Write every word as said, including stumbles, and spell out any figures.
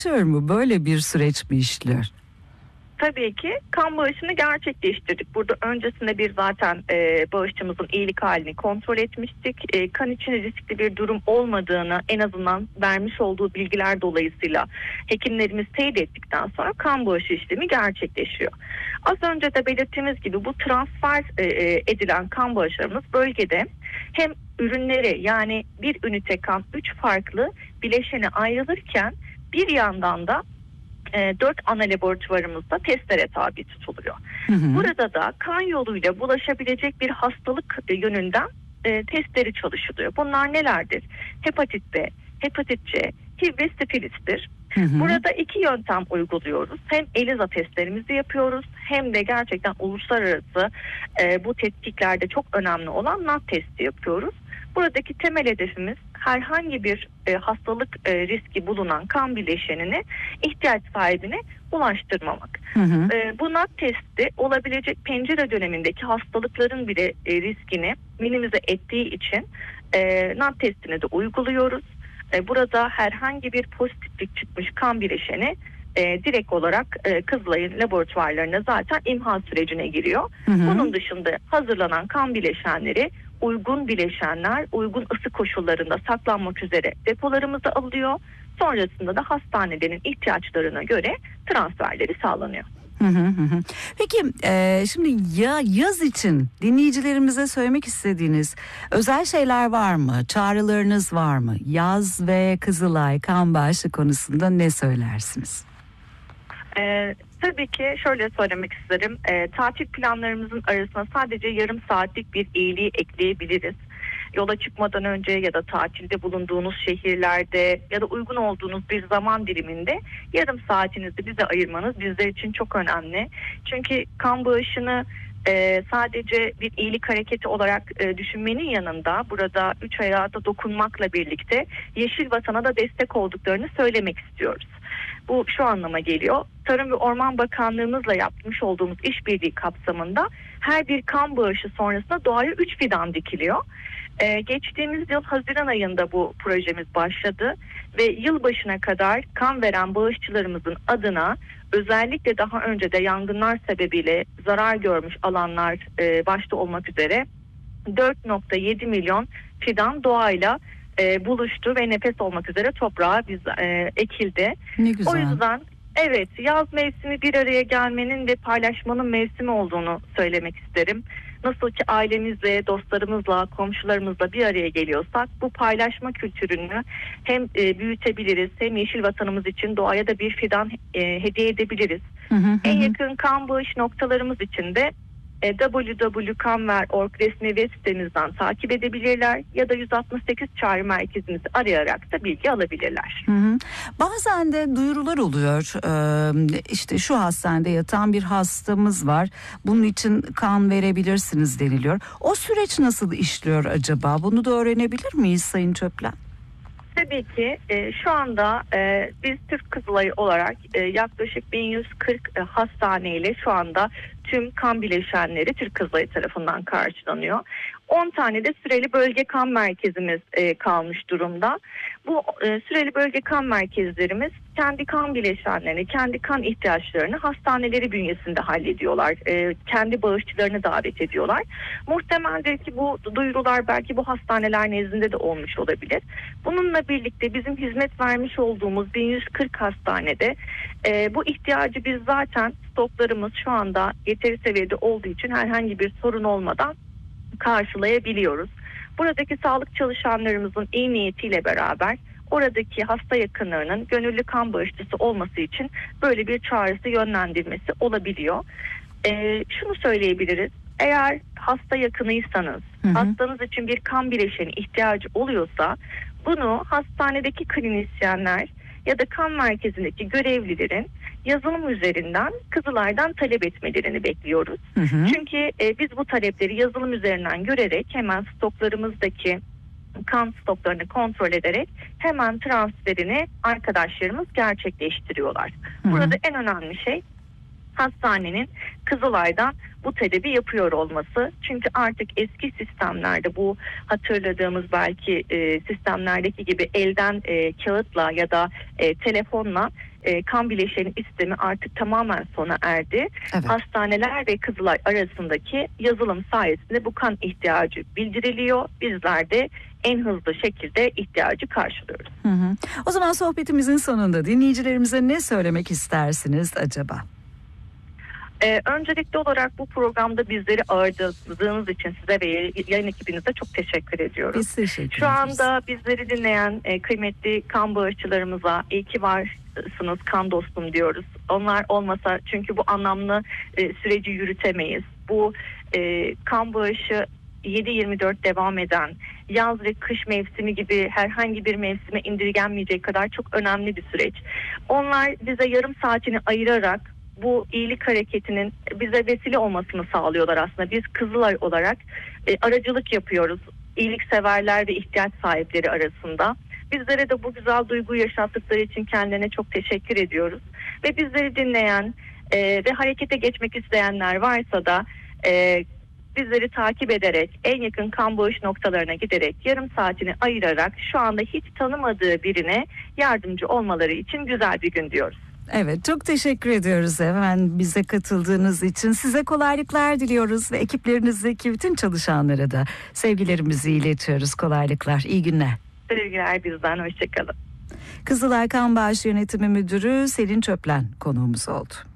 mu? Böyle bir süreç mi işliyor? Tabii ki kan bağışını gerçekleştirdik. Burada öncesinde bir zaten e, bağışçımızın iyilik halini kontrol etmiştik. E, kan için riskli bir durum olmadığını en azından vermiş olduğu bilgiler dolayısıyla hekimlerimiz teyit ettikten sonra kan bağışı işlemi gerçekleşiyor. Az önce de belirttiğimiz gibi bu transfer e, edilen kan bağışlarımız bölgede hem ürünleri, yani bir ünite kan üç farklı bileşene ayrılırken bir yandan da E, dört ana laboratuvarımızda testlere tabi tutuluyor. Hı hı. Burada da kan yoluyla bulaşabilecek bir hastalık e, yönünden e, testleri çalışılıyor. Bunlar nelerdir? Hepatit B, hepatit C, H I V ve sifilistir. Hı hı. Burada iki yöntem uyguluyoruz. Hem ELISA testlerimizi yapıyoruz hem de gerçekten uluslararası e, bu tetkiklerde çok önemli olan NAT testi yapıyoruz. Buradaki temel hedefimiz herhangi bir e, hastalık e, riski bulunan kan bileşenini ihtiyaç sahibine ulaştırmamak. Hı hı. E, bu NAT testi olabilecek pencere dönemindeki hastalıkların bile e, riskini minimize ettiği için e, NAT testini de uyguluyoruz. E, burada herhangi bir pozitiflik çıkmış kan bileşeni E, direkt olarak e, Kızılay'ın laboratuvarlarına zaten imha sürecine giriyor. Hı hı. Bunun dışında hazırlanan kan bileşenleri uygun bileşenler uygun ısı koşullarında saklanmak üzere depolarımıza alınıyor. Sonrasında da hastanelerin ihtiyaçlarına göre transferleri sağlanıyor. Hı hı hı. Peki e, şimdi ya yaz için dinleyicilerimize söylemek istediğiniz özel şeyler var mı? Çağrılarınız var mı? Yaz ve Kızılay kan bağışı konusunda ne söylersiniz? Ee, tabii ki şöyle söylemek isterim. Ee, tatil planlarımızın arasına sadece yarım saatlik bir iyiliği ekleyebiliriz. Yola çıkmadan önce ya da tatilde bulunduğunuz şehirlerde ya da uygun olduğunuz bir zaman diliminde yarım saatinizi bize ayırmanız bizler için çok önemli. Çünkü kan bağışını e, sadece bir iyilik hareketi olarak e, düşünmenin yanında burada üç hayata dokunmakla birlikte Yeşil Vatan'a da destek olduklarını söylemek istiyoruz. Bu şu anlama geliyor. Tarım ve Orman Bakanlığımızla yapmış olduğumuz işbirliği kapsamında her bir kan bağışı sonrasında doğaya üç fidan dikiliyor. Ee, geçtiğimiz yıl Haziran ayında bu projemiz başladı ve yılbaşına kadar kan veren bağışçılarımızın adına özellikle daha önce de yangınlar sebebiyle zarar görmüş alanlar e, başta olmak üzere dört nokta yedi milyon fidan doğayla e, buluştu ve nefes olmak üzere toprağa biz e, ekildi. Ne güzel. O yüzden evet, yaz mevsimi bir araya gelmenin ve paylaşmanın mevsimi olduğunu söylemek isterim. Nasıl ki ailemizle, dostlarımızla, komşularımızla bir araya geliyorsak bu paylaşma kültürünü hem e, büyütebiliriz hem Yeşil Vatanımız için doğaya da bir fidan e, hediye edebiliriz. Hı hı hı. En yakın kan bağış noktalarımız için de e, double-u double-u double-u nokta kanver nokta org resmi web sitemizden takip edebilirler ya da yüz altmış sekiz çağrı merkezimizi arayarak da bilgi alabilirler. Hı hı. Bazen de duyurular oluyor. Ee, işte şu hastanede yatan bir hastamız var. Bunun için kan verebilirsiniz deniliyor. O süreç nasıl işliyor acaba? Bunu da öğrenebilir miyiz Sayın Çöplen? Tabii ki e, şu anda e, biz Türk Kızılayı olarak e, yaklaşık bin yüz kırk e, hastaneyle şu anda tüm kan bileşenleri Türk Kızılayı tarafından karşılanıyor. on tane de süreli bölge kan merkezimiz e, kalmış durumda. Bu e, süreli bölge kan merkezlerimiz kendi kan bileşenlerini, kendi kan ihtiyaçlarını hastaneleri bünyesinde hallediyorlar. E, kendi bağışçılarını davet ediyorlar. Muhtemeldir ki bu duyurular belki bu hastaneler nezdinde de olmuş olabilir. Bununla birlikte bizim hizmet vermiş olduğumuz bin yüz kırk hastanede e, bu ihtiyacı biz zaten stoklarımız şu anda yeteri seviyede olduğu için herhangi bir sorun olmadan karşılayabiliyoruz. Buradaki sağlık çalışanlarımızın iyi niyetiyle beraber oradaki hasta yakınlarının gönüllü kan bağışçısı olması için böyle bir çağrısı yönlendirmesi olabiliyor. Ee, şunu söyleyebiliriz. Eğer hasta yakınıysanız, hı hı. hastanız için bir kan bileşeni ihtiyacı oluyorsa bunu hastanedeki klinisyenler ya da kan merkezindeki görevlilerin yazılım üzerinden Kızılay'dan talep etmelerini bekliyoruz. Hı hı. Çünkü e, biz bu talepleri yazılım üzerinden görerek hemen stoklarımızdaki kan stoklarını kontrol ederek hemen transferini arkadaşlarımız gerçekleştiriyorlar. Hı hı. Burada en önemli şey hastanenin Kızılay'dan bu talebi yapıyor olması. Çünkü artık eski sistemlerde bu hatırladığımız belki e, sistemlerdeki gibi elden e, kağıtla ya da e, telefonla e, kan bileşeni istemi artık tamamen sona erdi. Evet. Hastaneler ve Kızılay arasındaki yazılım sayesinde bu kan ihtiyacı bildiriliyor. Bizler de en hızlı şekilde ihtiyacı karşılıyoruz. Hı hı. O zaman sohbetimizin sonunda dinleyicilerimize ne söylemek istersiniz acaba? Ee, öncelikli olarak bu programda bizleri ağırladığınız için size ve yayın ekibinize çok teşekkür ediyoruz. Biz teşekkür ederiz. Şu anda bizleri dinleyen e, kıymetli kan bağışçılarımıza iyi ki varsınız, kan dostum diyoruz. Onlar olmasa çünkü bu anlamlı e, süreci yürütemeyiz. Bu e, kan bağışı yedi yirmi dört devam eden, yaz ve kış mevsimi gibi herhangi bir mevsime indirgenmeyecek kadar çok önemli bir süreç. Onlar bize yarım saatini ayırarak bu iyilik hareketinin bize vesile olmasını sağlıyorlar aslında. Biz Kızılay olarak e, aracılık yapıyoruz. İyilikseverler ve ihtiyaç sahipleri arasında. Bizlere de bu güzel duyguyu yaşattıkları için kendilerine çok teşekkür ediyoruz. Ve bizleri dinleyen e, ve harekete geçmek isteyenler varsa da e, bizleri takip ederek en yakın kan bağış noktalarına giderek yarım saatini ayırarak şu anda hiç tanımadığı birine yardımcı olmaları için güzel bir gün diyoruz. Evet, çok teşekkür ediyoruz hemen bize katıldığınız için. Size kolaylıklar diliyoruz ve ekiplerinizdeki bütün çalışanlara da sevgilerimizi iletiyoruz. Kolaylıklar, iyi günler. Sevgiler bizden, hoşçakalın. Kızılay Kan Bağış Yönetimi Müdürü Selin Çöplen konuğumuz oldu.